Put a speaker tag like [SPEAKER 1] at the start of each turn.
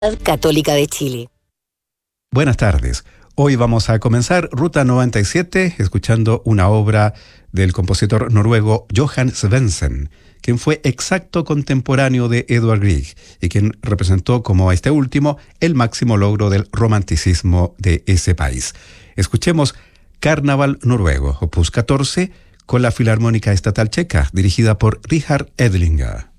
[SPEAKER 1] Católica de Chile.
[SPEAKER 2] Buenas tardes. Hoy vamos a comenzar Ruta 97 escuchando una obra del compositor noruego Johan Svendsen, quien fue exacto contemporáneo de Edvard Grieg y quien representó como este último el máximo logro del romanticismo de ese país. Escuchemos Carnaval noruego, opus 14, con la Filarmónica Estatal Checa, dirigida por Richard Edlinger.